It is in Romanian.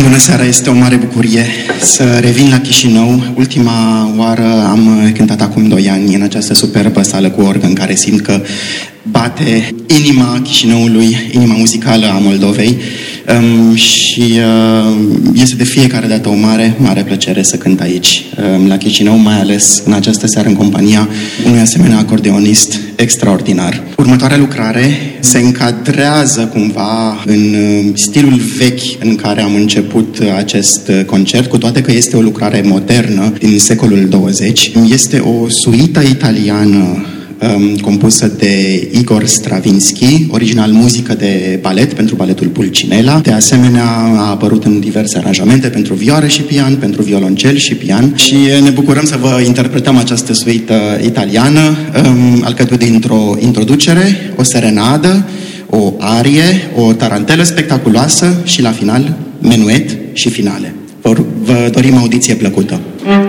Bună seara, este o mare bucurie să revin la Chișinău. Ultima oară am cântat acum 2 ani în această superbă sală cu orgă în care simt că bate inima Chișinăului, inima muzicală a Moldovei și este de fiecare dată o mare, mare plăcere să cânt aici, la Chișinău, mai ales în această seară în compania unui asemenea acordeonist extraordinar. Următoarea lucrare se încadrează cumva în stilul vechi în care am început acest concert, cu toate că este o lucrare modernă din secolul 20. Este o suită italiană compusă de Igor Stravinsky, original muzică de balet pentru baletul Pulcinella. De asemenea, a apărut în diverse aranjamente pentru vioară și pian, pentru violoncel și pian și ne bucurăm să vă interpretăm această suită italiană, alcătuită dintr-o introducere, o serenadă, o arie, o tarantelă spectaculoasă și la final menuet și finale. Vă dorim audiție plăcută.